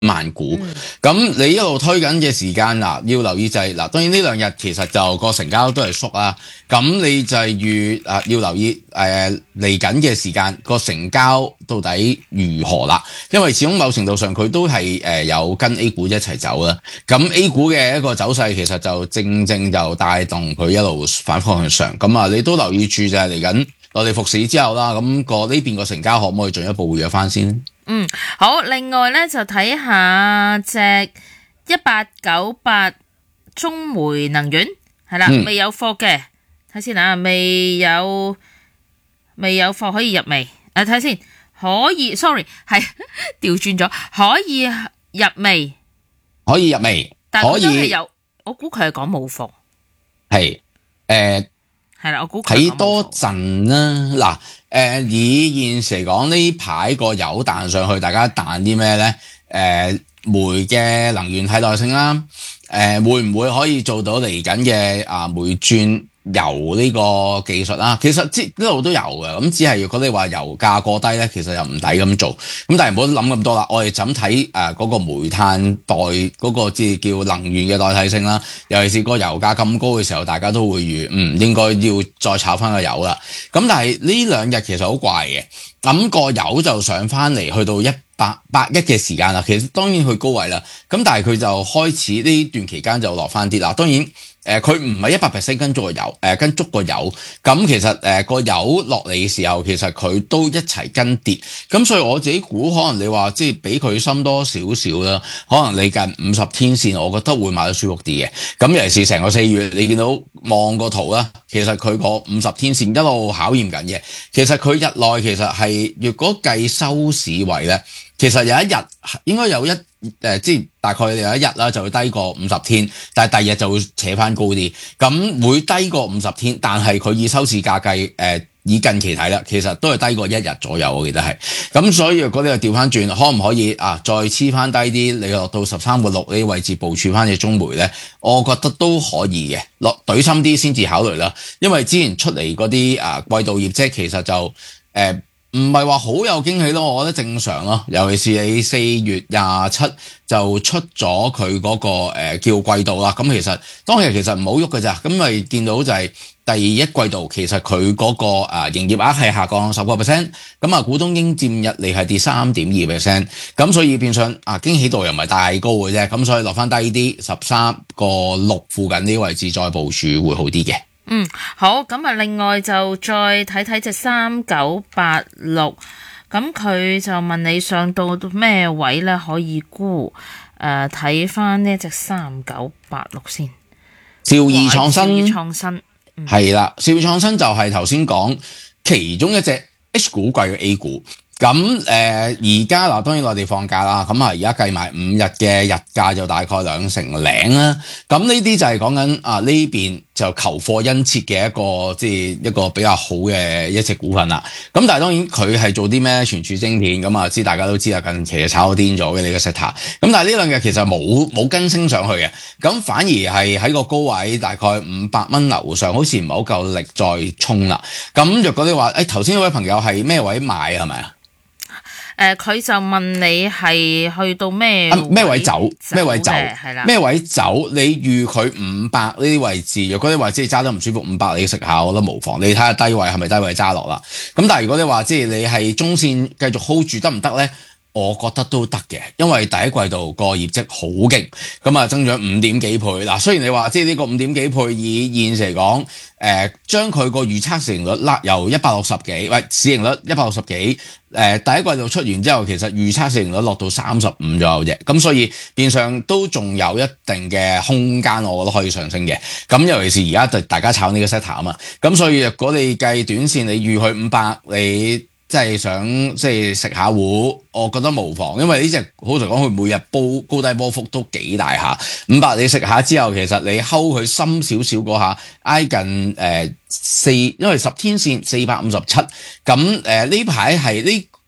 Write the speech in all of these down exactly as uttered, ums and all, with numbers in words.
萬股。咁、嗯、你一路推緊嘅時間嗱，要留意就係、是、嗱，當然呢兩日其實就個成交都係縮啦。咁你就係預啊要留意誒嚟緊嘅時間個成交到底如何啦。因為始終某程度上佢都係誒、呃、有跟 A 股一齊走啦。咁 A 股嘅一個走勢其實就正正就帶動佢一路反方向上。咁啊，你都留意住就係嚟緊落地復市之後啦。咁、那個呢邊個成交可唔可以進一步活躍翻先？ 嗯，好。另外咧就睇下隻一八九八中煤能源係啦，未有貨嘅，睇先啊，未有未有貨可以入未？誒，睇先，可以 ，sorry， 係調轉咗，可以入未？ 可以入未？ 但係都係有，我估佢係講冇貨。係誒， 係啦，我估睇多陣啦。嗱。誒、呃、以現時嚟講，呢排個油彈上去，大家彈啲咩咧？誒、呃、煤嘅能源替代性啦，誒、呃、會唔會可以做到嚟緊嘅啊煤轉油呢個技術啦？其實即呢度都有嘅，咁只係如果你話油價過低咧，其實又唔抵咁做。咁但係唔好諗咁多啦，我哋就咁睇誒嗰個煤炭代嗰、嗰個即係叫能源嘅代替性啦。尤其是個油價咁高嘅時候，大家都會預嗯應該要再炒翻個油啦。咁但係呢兩日其實好怪嘅，咁、個油就上翻嚟去到一百八一嘅時間啦。其實當然去高位啦，咁但係佢就開始呢段期間就落翻啲啦。當然。誒佢唔係一百 percent 跟足個油，誒、呃、跟足個油，咁其實誒個、呃、油落嚟嘅時候，其實佢都一齊跟跌，咁所以我自己估可能你話即係比佢深多少少啦，可能你近五十天線，我覺得會買得舒服啲嘅。咁尤其是成個四月，你見到望個圖啦，其實佢個五十天線一路考驗緊嘅，其實佢日內其實係若果計收市位咧，其實有一日應該有一。誒、呃，即係大概有一日啦，就會低過五十天，但係第二日就會扯翻高啲，咁會低過五十天，但係佢以收市價計，誒、呃，以近期睇啦，其實都係低過一日左右，我記得係，咁所以如果你又調翻轉，可唔可以啊，再黐翻低啲，你落到十三個六呢啲位置部署翻隻中煤咧，我覺得都可以嘅，落懟深啲先至考慮啦，因為之前出嚟嗰啲啊季度業績其實就誒。呃唔係話好有驚喜咯，我覺得正常咯。尤其是你四月廿七就出咗佢嗰個誒、呃、叫季度啦。咁其實當日其實唔好喐㗎咋，咁咪見到就係第一季度其實佢嗰、那個誒、呃、營業額係下降十個 percent，咁啊股東應佔溢利係跌三點二 percent，咁所以變相啊驚喜度又唔係大高嘅啫，咁所以落翻低啲十三個六附近呢啲位置再部署會好啲嘅。 嗯，好，咁啊，另外就再睇睇隻三九八六，咁佢就問你上到咩位咧可以沽？誒、呃，睇翻呢隻三九八六先。 兆易創新， 兆易創新係啦，兆易創新就係頭先講其中一隻 H 股貴嘅 A 股。咁誒而家嗱，當然內地放假啦，咁啊而家計埋五日嘅日價就大概兩成零啦。咁呢啲就係講緊啊呢邊就求貨殷切嘅一個即係一個比較好嘅一隻股份啦。咁但係當然佢係做啲咩存儲晶片咁啊，知大家都知啦，近期就炒癲咗嘅呢個 sector。咁但係呢兩日其實冇冇跟升上去嘅，咁反而係喺個高位大概五百蚊樓上，好似唔係好夠力再衝啦。咁若果你話誒頭先嗰位朋友係咩位買係咪啊？ 誒，佢、呃、就問你係去到咩咩、啊、位走？咩位走？ 係啦， 咩位走？你預佢五百呢啲位置，如果你話即係揸得唔舒服，五百你食下，我覺得無妨。你睇下低位係咪低位揸落啦？咁但係如果你話即係你係中線繼續 hold 住得唔得咧？我覺得都得嘅，因為第一季度個業績好勁，咁啊增長五點幾倍。嗱，雖然你話即係呢個五點幾倍以現時嚟講，誒、呃、將佢個預測市盈率拉由一百六十幾，喂市盈率一百六十幾，誒、呃、第一季度出完之後，其實預測市盈率落到三十五左右啫，咁所以變相都仲有一定嘅空間，我覺得可以上升嘅。咁尤其是而家就大家炒呢個 sector 啊嘛，咁所以如果你計短線，你預佢五百，你即係想即係食下糊，我覺得無妨，因為呢隻好實講，佢每日波高低波幅都幾大下。五百你食下之後，其實你睺佢深少少嗰下，挨近誒四、呃，因為十天線四百五十七，咁誒呢排係呢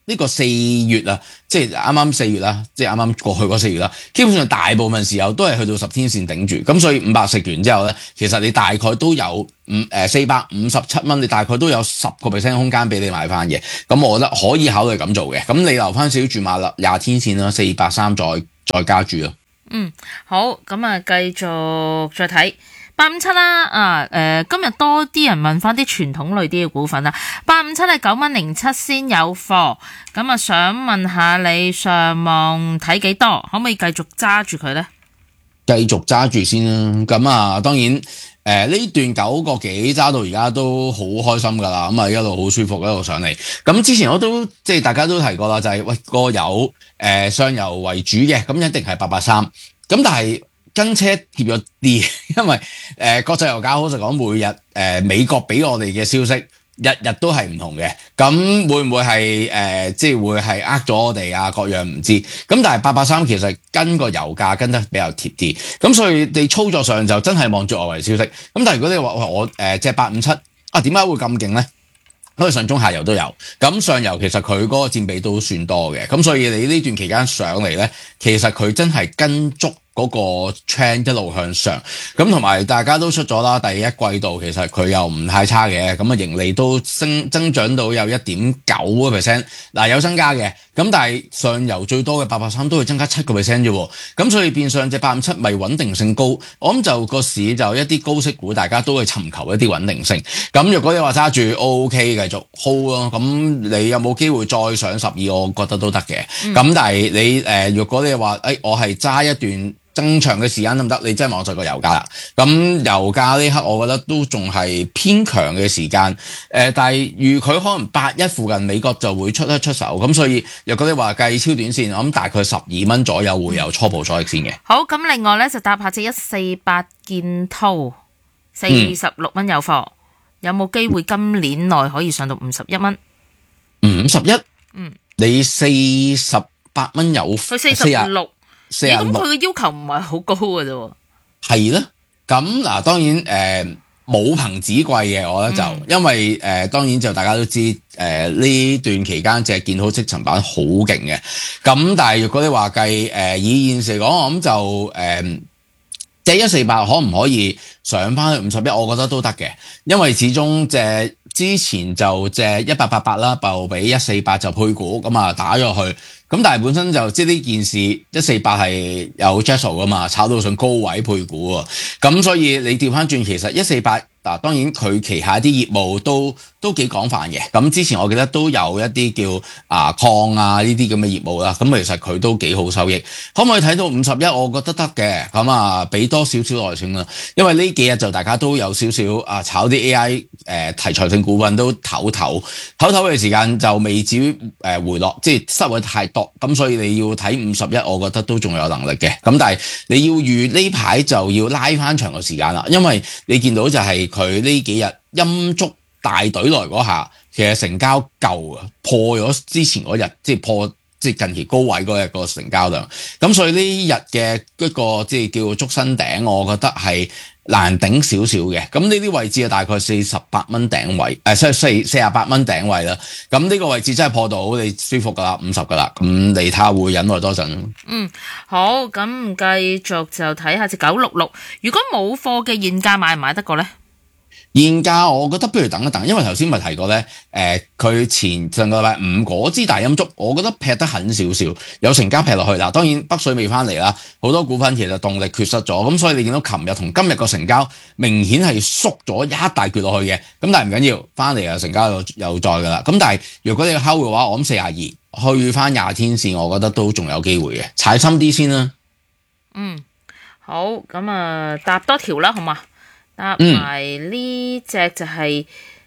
呢個四月啊，即係啱啱四月啦，即係啱啱過去嗰四月啦，基本上大部分時候都係去到十天線頂住，咁所以五百食完之後咧，其實你大概都有五誒四百五十七蚊，你大概都有十個 percent 空間俾你買翻嘅，咁我覺得可以考慮咁做嘅，咁你留翻少少注碼啦，廿天線啦，四百三再再加注咯。 嗯，好，咁啊，繼續再睇。八五七啦，啊，誒、呃，今日多啲人問翻啲傳統類啲嘅股份啦。八五七係九蚊零七先有貨，咁啊，想問下你上望睇幾多，可唔可以繼續揸住佢呢？ 繼續揸住先啦，咁啊，當然誒呢、呃、段九個幾揸到而家都好開心噶啦，咁啊一路好舒服一路上嚟。咁之前我都即係大家都提過啦，就係、是、喂個油誒上游為主嘅，咁一定係八八三，咁但係。跟車貼咗啲，因為誒、呃、國際油價好實講，每日誒、呃、美國俾我哋嘅消息，日日都係唔同嘅。咁會唔會係誒、呃、即係會係呃咗我哋啊？各樣唔知。咁但係八八三其實跟個油價跟得比較貼啲，咁所以你操作上就真係望住外圍消息。咁但係如果你話我誒隻八五七啊，點解會咁勁咧？因為上中下游都有，咁上游其實佢嗰個佔比都算多嘅，咁所以你呢段期間上嚟咧，其實佢真係跟足嗰個 trend 一路向上，咁同埋大家都出咗啦，第一季度其實佢又唔太差嘅，咁啊盈利都升增長到有一點九個 percent， 嗱有增加嘅，咁但係上游最多嘅八八三都會增加七個 percent 啫喎，咁所以變相隻八五七咪穩定性高，我諗就個市就一啲高息股，大家都會尋求一啲穩定性，咁若果你話揸住 OK 繼續 hold 咯，咁你有冇機會再上十二？我覺得都得嘅，咁、嗯、但係你誒若果你話誒、哎、我係揸一段增長嘅時間得唔得？你真係望實個油價啦。咁油價呢刻我覺得都仲係偏強嘅時間。誒、呃，但係預佢可能八一附近美國就會出一出手。咁所以若果你話計超短線，我諗大概十二蚊左右會有初步阻力線嘅。 好，咁另外咧就搭下隻一四八建滔，四十六蚊有貨，嗯、有冇機會今年內可以上到五十一蚊？ 五十一？ 嗯， 你四十八蚊有？ 佢四十六。咁佢嘅要求唔係好高嘅啫， 係啦。咁嗱，當然誒冇憑紙貴嘅，我覺得就、嗯、因為誒、呃、當然就大家都知誒呢、呃、段期間隻建滔積層板好勁嘅。咁但係如果你話計誒以現時嚟講，我諗就誒隻一四八可唔可以上翻去五十一？我覺得都得嘅，因為始終隻之前就隻一八八八啦，就俾一四八就配股咁啊打咗去。咁但係本身就即係呢件事一四八係有 Jetso 噶嘛，炒到上高位配股喎，咁所以你調翻轉，其實一四八嗱當然佢旗下啲業務都都幾廣泛嘅，咁之前我記得都有一啲叫啊礦啊呢啲咁嘅業務啦，咁其實佢都幾好收益，可唔可以睇到五十一？我覺得得嘅，咁啊俾多少少耐性啦，因為呢幾日就大家都有少少啊炒啲 A I 誒、呃、題材性股份都唞唞唞唞嘅時間就未至於誒回落，即係失位太多。咁所以你要睇五十一，我覺得都仲有能力嘅。咁但係你要預呢排就要拉翻長個時間啦，因為你見到就係佢呢幾日陰燭大隊來嗰下，其實成交夠啊，破咗之前嗰日，即係破即係近期高位嗰日個成交量。咁所以呢日嘅一個即係叫築新頂，我覺得係難頂少少嘅，咁呢啲位置啊，大概四十八蚊頂位，誒四四四十八蚊頂位啦。咁呢個位置真係破到你舒服噶啦，五十噶啦。咁你睇下會忍耐多陣。嗯， 好，咁繼續就睇下隻九六六，如果冇貨嘅現價買唔買得過咧？ 現價我覺得不如等一等，因為頭先咪提過咧，誒、呃、佢前上個禮拜五嗰支大陰燭，我覺得劈得狠少少，有成交劈落去啦。當然北水未翻嚟啦，好多股份其實動力缺失咗，咁所以你見到琴日同今日個成交明顯係縮咗一大橛落去嘅。咁但係唔緊要，翻嚟啊成交又又再噶啦。咁但係如果你要睺嘅話，我諗四廿二去翻廿天線，我覺得都仲有機會嘅，踩深啲先啦。 嗯，好，咁啊搭多條啦，好嘛？搭埋呢隻就係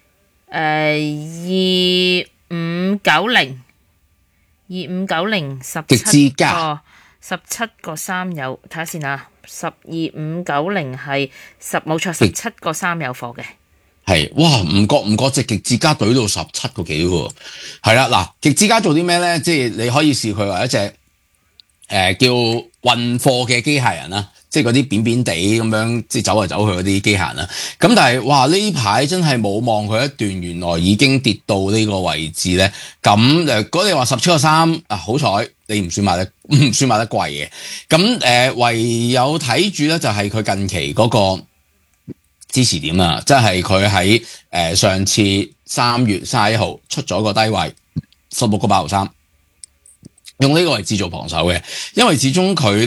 誒二五九零，二五九零十七個十七個三有，睇下先啊，十二五九零係十冇錯，十七個三有貨嘅。 係，哇！唔覺唔覺，隻極致家隊到十七個幾喎。係啦，嗱，極致家做啲咩咧？即係你可以視佢為一隻呃、叫運貨嘅機械人啦，即係嗰啲扁扁地咁樣，即係走嚟走去嗰啲機械人啦。咁但係哇，呢排真係冇望佢一段，原來已經跌到呢個位置咧。咁誒，如果你話十七個三啊，好彩你唔算買得唔算買得貴嘅。咁誒、呃，唯有睇住咧，就係佢近期嗰個支持點啊，即係佢喺誒上次三月三十一號出咗個低位十六個八毫三，用呢個位置做防守嘅，因為始終佢。